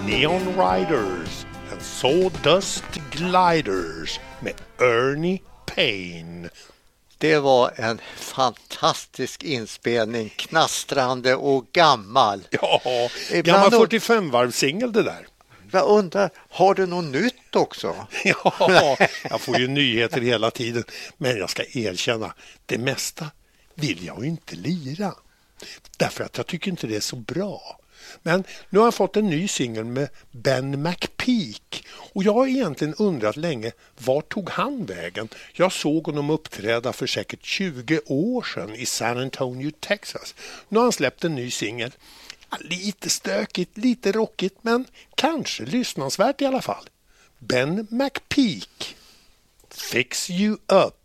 Neon Riders and Sawdust Gliders med Ernie Payne. Det var en fantastisk inspelning, knastrande och gammal. Ja, gammal 45-varvsingel det där. Jag undrar, har du något nytt också? Ja, jag får ju nyheter hela tiden. Men jag ska erkänna, det mesta vill jag inte lira. Därför att jag tycker inte det är så bra. Men nu har jag fått en ny singel med Ben McPeak. Och jag har egentligen undrat länge, var tog han vägen? Jag såg honom uppträda för säkert 20 år sedan i San Antonio, Texas. Nu har han släppt en ny singel. Lite stökigt, lite rockigt, men kanske lyssnansvärt i alla fall. Ben McPeak, Fix You Up.